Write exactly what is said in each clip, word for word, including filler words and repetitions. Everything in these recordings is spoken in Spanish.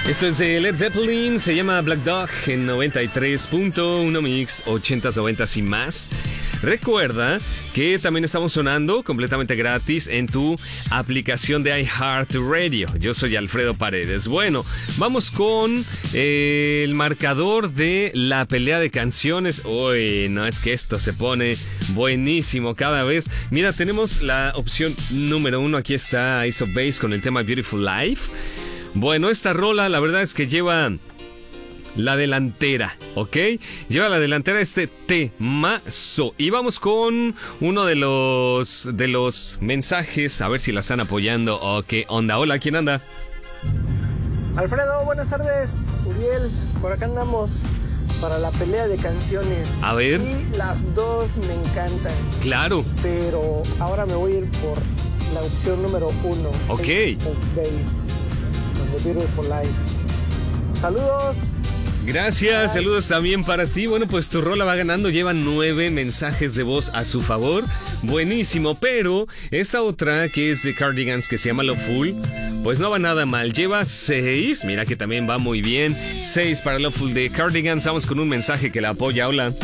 Esto es de Led Zeppelin, se llama Black Dog en noventa y tres punto uno Mix, ochentas, noventas y más. Recuerda que también estamos sonando completamente gratis en tu aplicación de iHeartRadio. Yo soy Alfredo Paredes. Bueno, vamos con eh, el marcador de la pelea de canciones. Uy, no, es que esto se pone buenísimo cada vez. Mira, tenemos la opción número uno. Aquí está Ace of Base con el tema Beautiful Life. Bueno, esta rola la verdad es que lleva la delantera, ¿ok? Lleva la delantera este temazo. Y vamos con uno de los de los mensajes, a ver si la están apoyando o qué onda. Hola, ¿quién anda? Alfredo, buenas tardes. Uriel, por acá andamos para la pelea de canciones. A ver. Y las dos me encantan. Claro. Pero ahora me voy a ir por la opción número uno. Ok. Ace of Base, The Beautiful Life. Saludos. Gracias, Bye. Saludos también para ti. Bueno, pues tu rola va ganando, lleva nueve mensajes de voz a su favor. Buenísimo, pero esta otra que es de Cardigans, que se llama Loveful, pues no va nada mal, lleva seis. Mira que también va muy bien. Seis para Loveful de Cardigans. Vamos con un mensaje que la apoya. Hola.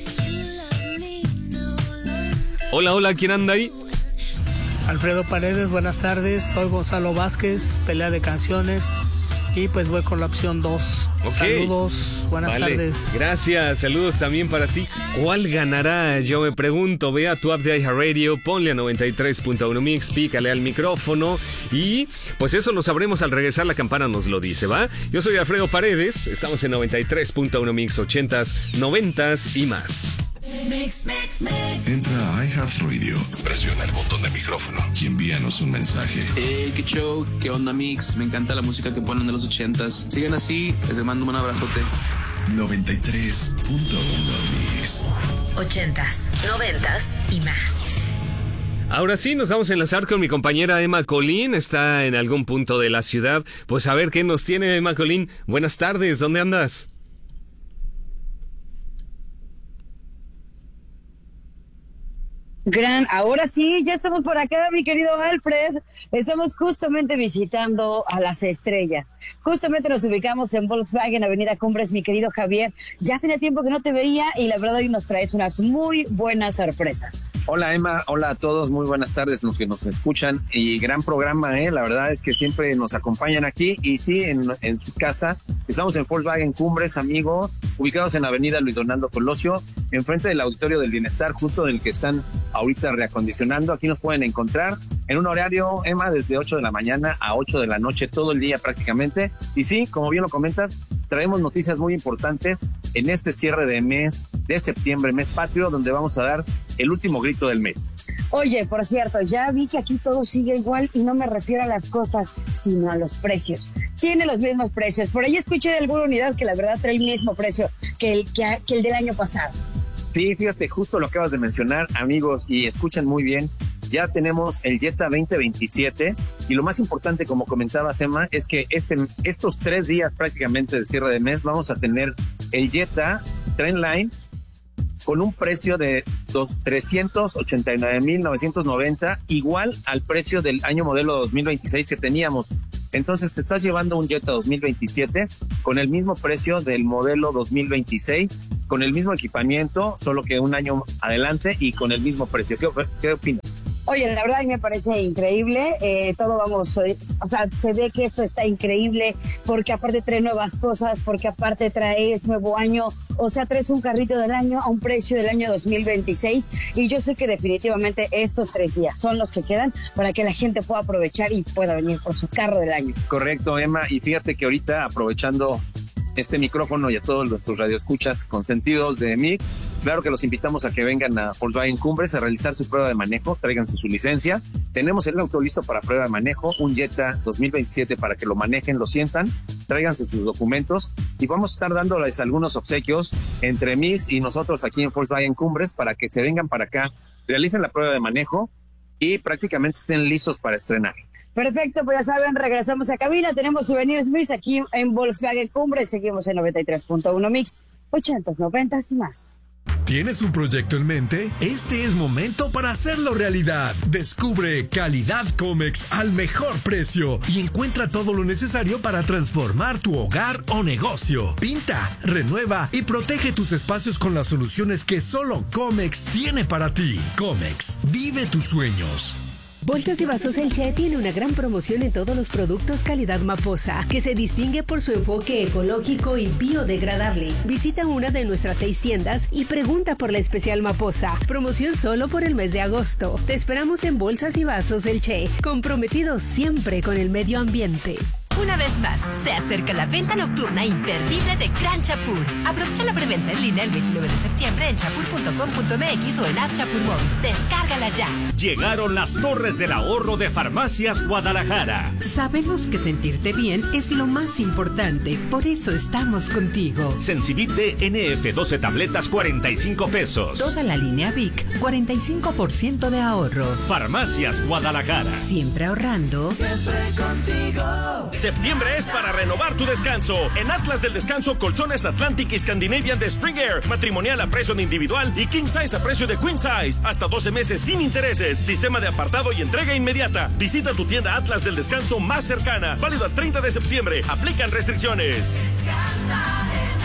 Hola, hola, ¿quién anda ahí? Alfredo Paredes, buenas tardes. Soy Gonzalo Vázquez, pelea de canciones. Y pues voy con la opción dos. Okay. Saludos, buenas vale. tardes. Gracias, saludos también para ti. ¿Cuál ganará? Yo me pregunto. Ve a tu app de iHeartRadio, ponle a noventa y tres punto uno Mix, pícale al micrófono y pues eso lo sabremos al regresar. La campana nos lo dice, ¿va? Yo soy Alfredo Paredes, estamos en noventa y tres punto uno Mix, ochentas, noventas y más. Mix, mix, mix. Entra a iHeartRadio, presiona el botón de micrófono y envíanos un mensaje. Hey, qué show, qué onda Mix, me encanta la música que ponen de los ochentas. Sigan así, les mando un abrazote. noventa y tres punto uno Mix. Ochentas, noventas y más. Ahora sí, nos vamos a enlazar con mi compañera Emma Colín. Está en algún punto de la ciudad. Pues a ver qué nos tiene Emma Colín. Buenas tardes, ¿dónde andas? Gran, ahora sí, ya estamos por acá, mi querido Alfred. Estamos justamente visitando a las estrellas. Justamente nos ubicamos en Volkswagen, Avenida Cumbres, mi querido Javier. Ya tenía tiempo que no te veía y la verdad hoy nos traes unas muy buenas sorpresas. Hola Emma, hola a todos, muy buenas tardes los que nos escuchan y gran programa, eh. La verdad es que siempre nos acompañan aquí y sí, en, en su casa. Estamos en Volkswagen Cumbres, amigos, ubicados en Avenida Luis Donaldo Colosio, enfrente del Auditorio del Bienestar, justo del que están ahorita reacondicionando. Aquí nos pueden encontrar en un horario, Emma, desde ocho de la mañana a ocho de la noche, todo el día prácticamente. Y sí, como bien lo comentas, traemos noticias muy importantes en este cierre de mes de septiembre, mes patrio, donde vamos a dar el último grito del mes. Oye, por cierto, ya vi que aquí todo sigue igual y no me refiero a las cosas, sino a los precios. Tiene los mismos precios. Por ahí escuché de alguna unidad que la verdad trae el mismo precio que el, que, que el del año pasado. Sí, fíjate, justo lo acabas de mencionar, amigos, y escuchan muy bien. Ya tenemos el Jetta veinte veintisiete y lo más importante, como comentabas, Emma, es que este, estos tres días prácticamente de cierre de mes vamos a tener el Jetta Trendline con un precio de trescientos ochenta y nueve mil novecientos noventa, igual al precio del año modelo dos mil veintiséis que teníamos. Entonces te estás llevando un Jetta dos mil veintisiete con el mismo precio del modelo dos mil veintiséis, con el mismo equipamiento, solo que un año adelante y con el mismo precio. ¿Qué, qué opinas? Oye, la verdad me parece increíble, eh, todo vamos, o sea, se ve que esto está increíble porque aparte trae nuevas cosas, porque aparte traes nuevo año, o sea, traes un carrito del año a un precio del año dos mil veintiséis y yo sé que definitivamente estos tres días son los que quedan para que la gente pueda aprovechar y pueda venir por su carro del año. Correcto, Emma, y fíjate que ahorita aprovechando este micrófono y a todos nuestros radioescuchas consentidos de Mix, claro que los invitamos a que vengan a Volkswagen Cumbres a realizar su prueba de manejo, tráiganse su licencia. Tenemos el auto listo para prueba de manejo, un Jetta dos mil veintisiete para que lo manejen, lo sientan, tráiganse sus documentos y vamos a estar dándoles algunos obsequios entre Mix y nosotros aquí en Volkswagen Cumbres para que se vengan para acá, realicen la prueba de manejo y prácticamente estén listos para estrenar. Perfecto, pues ya saben, regresamos a cabina, tenemos Souvenirs Mix aquí en Volkswagen Cumbres, seguimos en noventa y tres punto uno Mix, ochentas, noventas y más. ¿Tienes un proyecto en mente? Este es momento para hacerlo realidad. Descubre calidad Comex al mejor precio y encuentra todo lo necesario para transformar tu hogar o negocio. Pinta, renueva y protege tus espacios con las soluciones que solo Comex tiene para ti. Comex, vive tus sueños. Bolsas y Vasos El Che tiene una gran promoción en todos los productos calidad Maposa, que se distingue por su enfoque ecológico y biodegradable. Visita una de nuestras seis tiendas y pregunta por la especial Maposa. Promoción solo por el mes de agosto. Te esperamos en Bolsas y Vasos El Che, comprometidos siempre con el medio ambiente. Una vez más, se acerca la venta nocturna imperdible de Gran Chapur. Aprovecha la preventa en línea el veintinueve de septiembre en chapur punto com punto m x o en App Chapur Móvil. Descárgala ya. Llegaron las Torres del Ahorro de Farmacias Guadalajara. Sabemos que sentirte bien es lo más importante, por eso estamos contigo. Sensibit D N F doce tabletas, cuarenta y cinco pesos. Toda la línea Vic, cuarenta y cinco por ciento de ahorro. Farmacias Guadalajara. Siempre ahorrando. Siempre contigo. Septiembre es para renovar tu descanso. En Atlas del Descanso, colchones Atlantic y Scandinavian de Spring Air, matrimonial a precio de individual y king size a precio de queen size. Hasta doce meses sin intereses. Sistema de apartado y entrega inmediata. Visita tu tienda Atlas del Descanso más cercana. Válido al treinta de septiembre. Aplican restricciones. Descansa en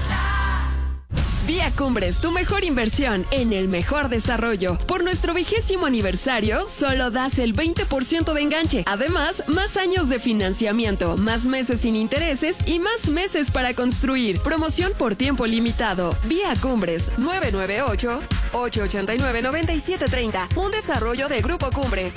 Atlas. Vía Cumbres, tu mejor inversión en el mejor desarrollo. Por nuestro vigésimo aniversario, solo das el veinte por ciento de enganche. Además, más años de financiamiento, más meses sin intereses y más meses para construir. Promoción por tiempo limitado. Vía Cumbres, nueve nueve ocho, ocho ocho nueve, nueve siete tres cero. Un desarrollo de Grupo Cumbres.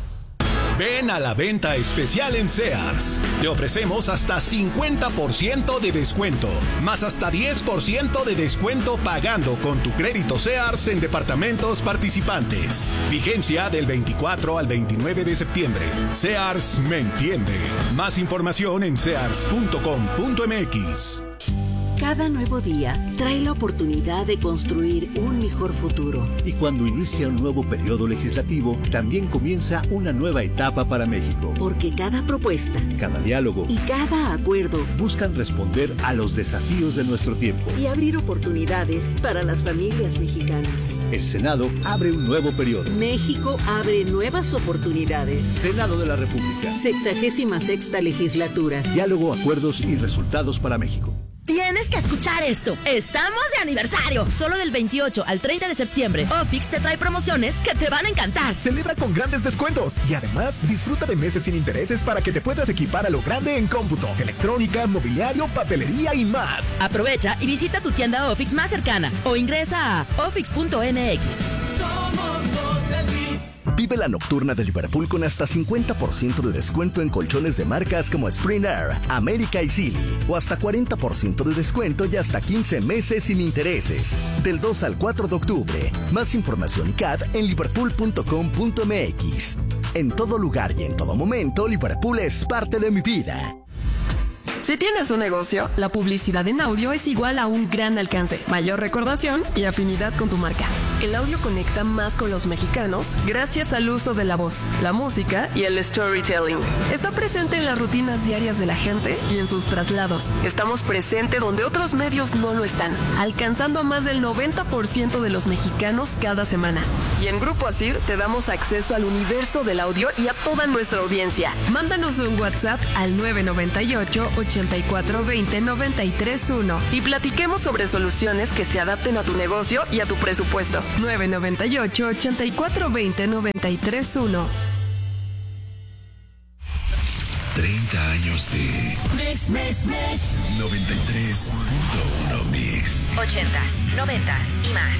Ven a la venta especial en Sears. Te ofrecemos hasta cincuenta por ciento de descuento, más hasta diez por ciento de descuento pagando con tu crédito Sears en departamentos participantes. Vigencia del veinticuatro al veintinueve de septiembre. Sears me entiende. Más información en sears punto com punto m x. Cada nuevo día trae la oportunidad de construir un mejor futuro. Y cuando inicia un nuevo periodo legislativo, también comienza una nueva etapa para México. Porque cada propuesta, cada diálogo y cada acuerdo buscan responder a los desafíos de nuestro tiempo y abrir oportunidades para las familias mexicanas. El Senado abre un nuevo periodo. México abre nuevas oportunidades. Senado de la República. Sexagésima sexta legislatura. Diálogo, acuerdos y resultados para México. Tienes que escuchar esto. Estamos de aniversario. Solo del veintiocho al treinta de septiembre, Ofix te trae promociones que te van a encantar. Celebra con grandes descuentos y además disfruta de meses sin intereses para que te puedas equipar a lo grande en cómputo, electrónica, mobiliario, papelería y más. Aprovecha y visita tu tienda Ofix más cercana o ingresa a ofix punto m x. Somos los del mil. Vive la nocturna de Liverpool con hasta cincuenta por ciento de descuento en colchones de marcas como Spring Air, América y Silly, o hasta cuarenta por ciento de descuento y hasta quince meses sin intereses. Del dos al cuatro de octubre. Más información y C A D en liverpool punto com punto m x. En todo lugar y en todo momento, Liverpool es parte de mi vida. Si tienes un negocio, la publicidad en audio es igual a un gran alcance, mayor recordación y afinidad con tu marca. El audio conecta más con los mexicanos gracias al uso de la voz, la música y el storytelling. Está presente en las rutinas diarias de la gente y en sus traslados. Estamos presentes donde otros medios no lo están, alcanzando a más del noventa por ciento de los mexicanos cada semana. Y en Grupo Asir te damos acceso al universo del audio y a toda nuestra audiencia. Mándanos un WhatsApp al nueve nueve ocho, ochenta y cuatro veinte, noventa y tres uno y platiquemos sobre soluciones que se adapten a tu negocio y a tu presupuesto. nueve nueve ocho, ochenta y cuatro veinte, noventa y tres uno. treinta años de Mix, Mix, Mix. noventa y tres punto uno Mix. ochentas, noventas y más.